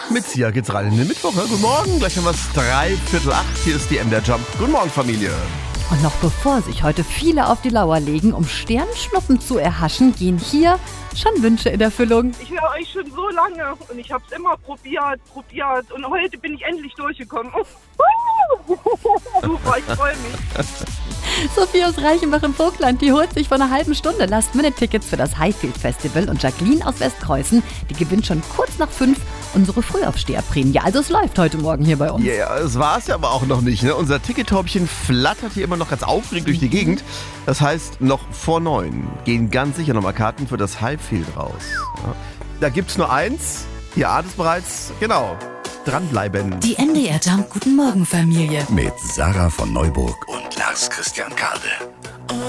Mit Sia geht's rein in den Mittwoch. Ne? Guten Morgen, gleich haben wir es 7:45. Hier ist die MDR Jump. Guten Morgen, Familie. Und noch bevor sich heute viele auf die Lauer legen, um Sternschnuppen zu erhaschen, gehen hier schon Wünsche in Erfüllung. Ich höre euch schon so lange und ich habe es immer probiert und heute bin ich endlich durchgekommen. Super, ich freue mich. Sophie aus Reichenbach im Vogtland, die holt sich vor einer halben Stunde Last-Minute-Tickets für das Highfield Festival und Jacqueline aus Westkreuzen, die gewinnt schon kurz nach 5 unsere Frühaufsteherprämie. Also es läuft heute Morgen hier bei uns. Ja, es war es ja aber auch noch nicht. Ne? Unser Tickettäubchen flattert hier immer noch ganz aufgeregt durch die Gegend. Das heißt, noch vor 9 gehen ganz sicher nochmal Karten für das Highfield raus. Ja. Da gibt's nur eins. Ihr ahnt es bereits. Genau. Dranbleiben. Die MDR Jump Guten Morgen Familie. Mit Sarah von Neuburg und Lars Christian Kade.